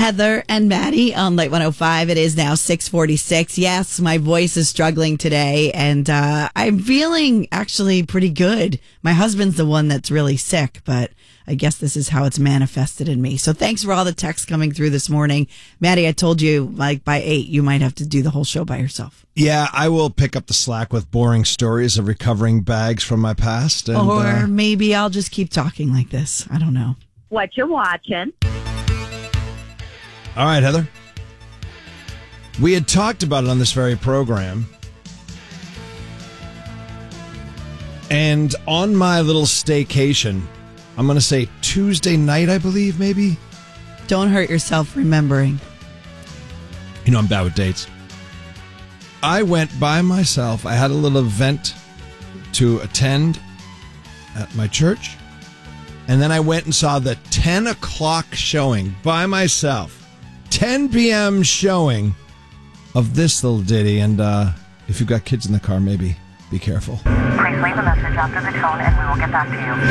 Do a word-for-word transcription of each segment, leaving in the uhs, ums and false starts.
Heather and Maddie on Light one oh five. It is now six forty-six. Yes, my voice is struggling today, and uh, I'm feeling actually pretty good. My husband's the one that's really sick, but I guess this is how it's manifested in me. So thanks for all the texts coming through this morning. Maddie, I told you, like, by eight, you might have to do the whole show by yourself. Yeah, I will pick up the slack with boring stories of recovering bags from my past. And, or uh, maybe I'll just keep talking like this. I don't know. What you watching? All right, Heather. We had talked about it on this very program. And on my little staycation, I'm going to say Tuesday night, I believe, maybe. Don't hurt yourself remembering. You know, I'm bad with dates. I went by myself. I had a little event to attend at my church. And then I went and saw the ten o'clock showing by myself. ten p.m. showing of this little ditty. And uh, if you've got kids in the car, maybe be careful. Please leave a message after the tone and we will get back to you.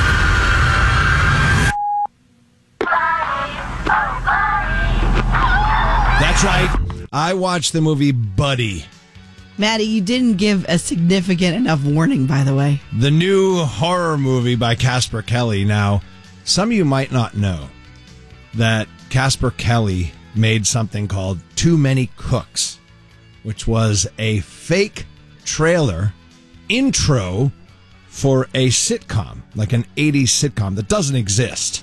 That's right. I watched the movie Buddy. Maddie, you didn't give a significant enough warning, by the way. The new horror movie by Casper Kelly. Now, some of you might not know that Casper Kelly made something called Too Many Cooks, which was a fake trailer intro for a sitcom, like an eighties sitcom that doesn't exist.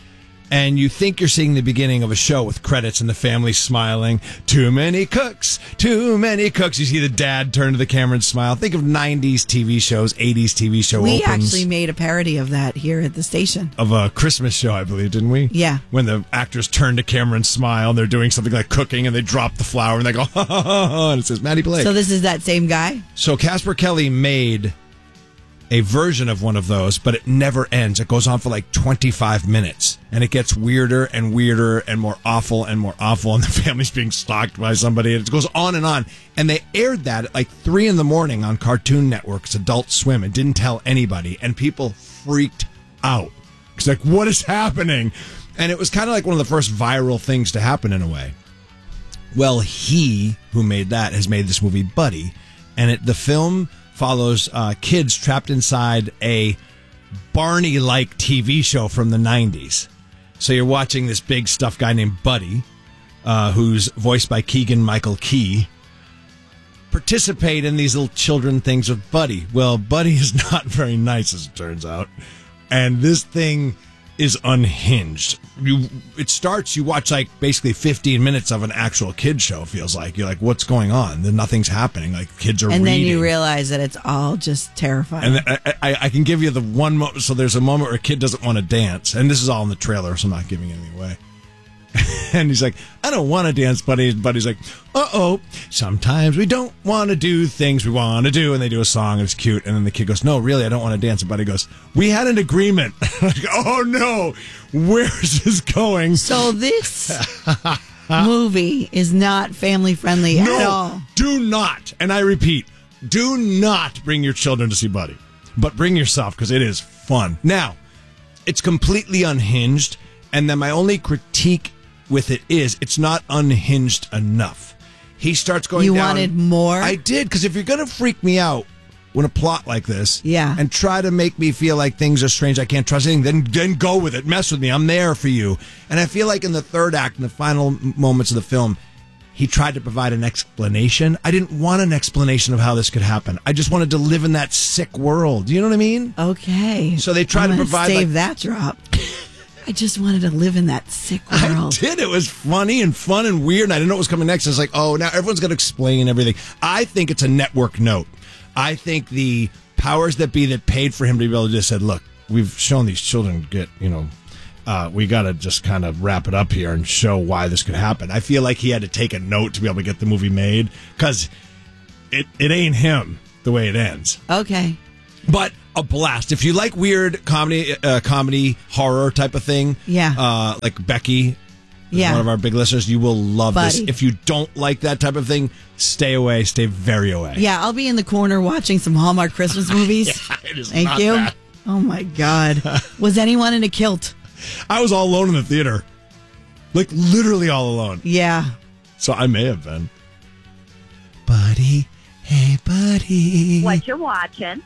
And you think you're seeing the beginning of a show with credits and the family smiling. Too many cooks, too many cooks. You see the dad turn to the camera and smile. Think of nineties T V shows, eighties T V show We opens. actually made a parody of that here at the station. Of a Christmas show, I believe, didn't we? Yeah. When the actors turn to camera and smile, and they're doing something like cooking, and they drop the flour, and they go, ha, ha, ha, ha, and it says Maddie Blake. So this is that same guy? So Casper Kelly made a version of one of those, but it never ends. It goes on for like twenty-five minutes, and it gets weirder and weirder and more awful and more awful, and the family's being stalked by somebody, and it goes on and on. And they aired that at like three in the morning on Cartoon Network's Adult Swim and didn't tell anybody, and people freaked out. It's like, what is happening? And it was kind of like one of the first viral things to happen in a way. Well, he who made that has made this movie Buddy, and it, the film follows uh, kids trapped inside a Barney-like T V show from the nineties. So you're watching this big stuffed guy named Buddy, uh, who's voiced by Keegan-Michael Key, participate in these little children things with Buddy. Well, Buddy is not very nice, as it turns out. And this thing is unhinged. You, it starts, you watch like basically fifteen minutes of an actual kid show, feels like. You're like, what's going on? Then nothing's happening. Like, kids are And reading. then you realize that it's all just terrifying. And I, I, I can give you the one moment. So there's a moment where a kid doesn't want to dance. And this is all in the trailer, so I'm not giving anything away. And he's like, I don't want to dance, buddy. Buddy's like, uh-oh, sometimes we don't want to do things we want to do. And they do a song, and it's cute. And then the kid goes, no, really, I don't want to dance. And Buddy goes, we had an agreement. Like, oh, no, where's this going? So this movie is not family-friendly no, at all. Do not, and I repeat, do not bring your children to see Buddy. But bring yourself, because it is fun. Now, it's completely unhinged. And then my only critique with it is it's not unhinged enough. He starts going You down. wanted more? I did, because if you're going to freak me out with a plot like this, yeah, and try to make me feel like things are strange, I can't trust anything, then, then go with it. Mess with me. I'm there for you. And I feel like in the third act, in the final moments of the film, he tried to provide an explanation. I didn't want an explanation of how this could happen. I just wanted to live in that sick world. You know what I mean? Okay. So they tried I'm to gonna provide... Save like, that drop. I just wanted to live in that sick world. I did. It was funny and fun and weird, and I didn't know what was coming next. I was like, oh, now everyone's going to explain everything. I think it's a network note. I think the powers that be that paid for him to be able to just said, look, we've shown these children get, you know, uh, we got to just kind of wrap it up here and show why this could happen. I feel like he had to take a note to be able to get the movie made, because it, it ain't him the way it ends. Okay. But a blast. If you like weird comedy, uh, comedy, horror type of thing, yeah, uh, like Becky, yeah, one of our big listeners, you will love Buddy. this. If you don't like that type of thing, stay away. Stay very away. Yeah, I'll be in the corner watching some Hallmark Christmas movies. Yeah, it is Thank not you. bad. Oh my God, was anyone in a kilt? I was all alone in the theater. Like, literally all alone. Yeah. So I may have been. Buddy, hey, buddy. What you watching?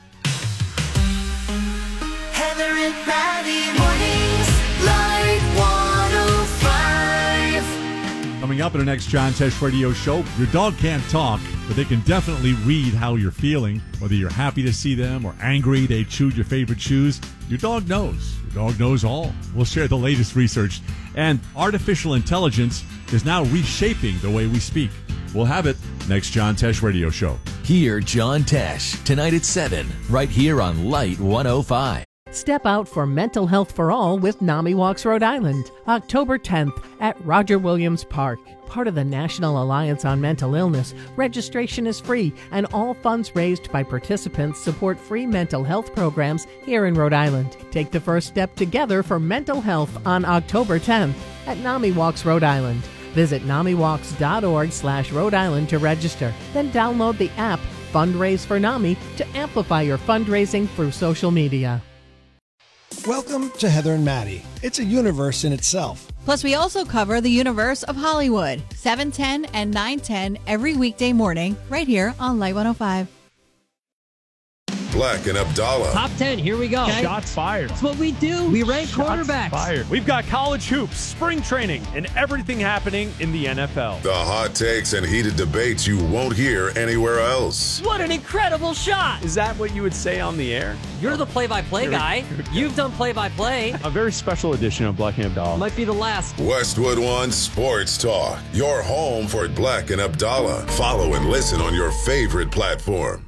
Heather and Maddie mornings, Light one oh five. Coming up in our next John Tesh Radio show, your dog can't talk, but they can definitely read how you're feeling. Whether you're happy to see them or angry they chewed your favorite shoes, your dog knows. Your dog knows all. We'll share the latest research. And artificial intelligence is now reshaping the way we speak. We'll have it next John Tesh Radio show. Hear John Tesh tonight at seven, right here on Light one oh five. Step out for mental health for all with NAMI Walks Rhode Island, October tenth at Roger Williams Park. Part of the National Alliance on Mental Illness, registration is free and all funds raised by participants support free mental health programs here in Rhode Island. Take the first step together for mental health on October tenth at NAMI Walks Rhode Island. Visit namiwalks.org slash Rhode Island to register. Then download the app Fundraise for NAMI to amplify your fundraising through social media. Welcome to Heather and Maddie. It's a universe in itself. Plus, we also cover the universe of Hollywood, seven ten and nine ten every weekday morning, right here on Light one oh five. Black and Abdallah. Top ten, here we go. Okay. Shots fired. That's what we do. We rank Shots quarterbacks. Fired. We've got college hoops, spring training, and everything happening in the N F L. The hot takes and heated debates you won't hear anywhere else. What an incredible shot. Is that what you would say on the air? You're the play-by-play guy. You've done play-by-play. A very special edition of Black and Abdallah. Might be the last. Westwood One Sports Talk. Your home for Black and Abdallah. Follow and listen on your favorite platform.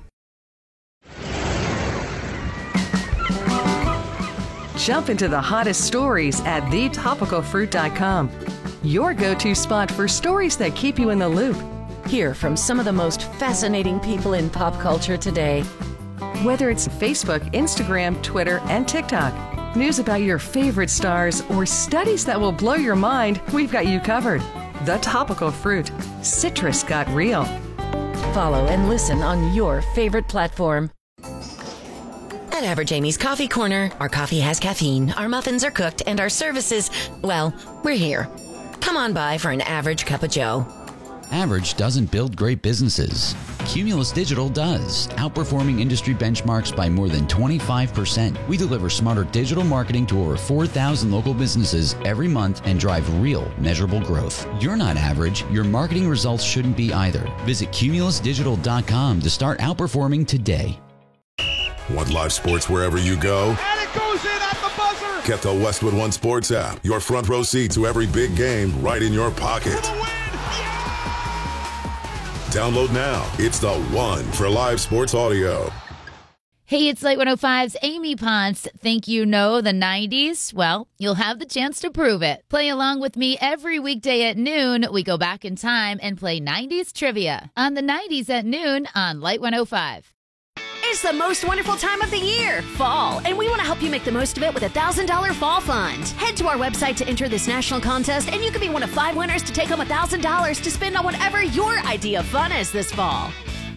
Jump into the hottest stories at the topical fruit dot com. Your go-to spot for stories that keep you in the loop. Hear from some of the most fascinating people in pop culture today. Whether it's Facebook, Instagram, Twitter, and TikTok, news about your favorite stars, or studies that will blow your mind, we've got you covered. The Topical Fruit. Citrus got real. Follow and listen on your favorite platform. At Average Amy's Coffee Corner, our coffee has caffeine, our muffins are cooked, and our services, well, we're here. Come on by for an average cup of joe. Average doesn't build great businesses. Cumulus Digital does, outperforming industry benchmarks by more than twenty-five percent. We deliver smarter digital marketing to over four thousand local businesses every month and drive real, measurable growth. You're not average. Your marketing results shouldn't be either. Visit cumulus digital dot com to start outperforming today. Want live sports wherever you go? And it goes in at the buzzer! Get the Westwood One Sports app. Your front row seat to every big game right in your pocket. For the win! Yeah! Download now. It's the one for live sports audio. Hey, it's Light one oh five's Amy Ponce. Think you know the nineties? Well, you'll have the chance to prove it. Play along with me every weekday at noon. We go back in time and play nineties trivia on the nineties at noon on Light one oh five. It's the most wonderful time of the year, fall, and we want to help you make the most of it with a one thousand dollars Fall Fund. Head to our website to enter this national contest, and you could be one of five winners to take home one thousand dollars to spend on whatever your idea of fun is this fall.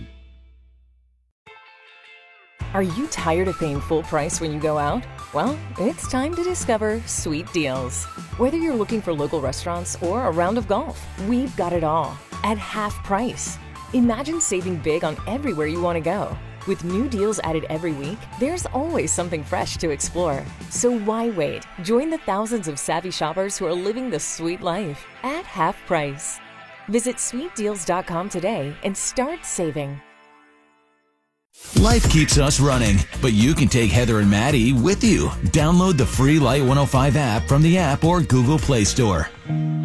Are you tired of paying full price when you go out? Well, it's time to discover Sweet Deals. Whether you're looking for local restaurants or a round of golf, we've got it all at half price. Imagine saving big on everywhere you want to go. With new deals added every week, there's always something fresh to explore. So why wait? Join the thousands of savvy shoppers who are living the sweet life at half price. Visit sweet deals dot com today and start saving. Life keeps us running, but you can take Heather and Maddie with you. Download the free Light one oh five app from the app or Google Play Store.